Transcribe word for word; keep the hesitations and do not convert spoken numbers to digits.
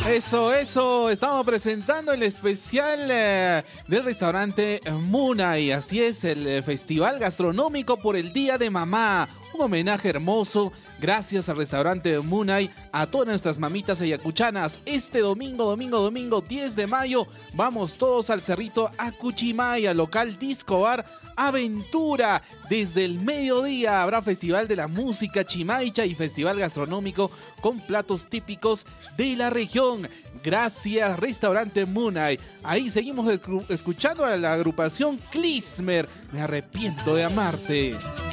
Eso, eso, estamos presentando el especial eh, del restaurante Munay. Así es, el eh, festival gastronómico por el Día de Mamá. Un homenaje hermoso, gracias al restaurante Munay, a todas nuestras mamitas ayacuchanas. Este domingo, domingo, domingo, diez de mayo, vamos todos al Cerrito Acuchimaya, local Disco Bar Aventura. Desde el mediodía habrá Festival de la Música Chimaicha y Festival Gastronómico con platos típicos de la región. Gracias, Restaurante Munay. Ahí seguimos escuchando a la agrupación Klizmer. Me arrepiento de amarte.